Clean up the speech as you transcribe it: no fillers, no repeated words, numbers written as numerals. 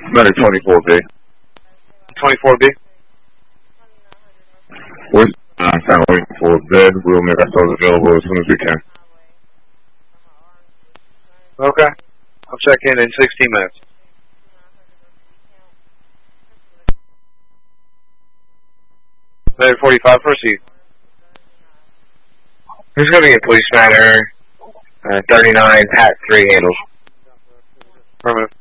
Medic 24B. 24B. We're kind of waiting for a bed. We'll make ourselves available as soon as we can. Okay. I'll check in 16 minutes. Medic 45, proceed. There's going to be a police matter, 39, Pat 3 handles. Affirmative.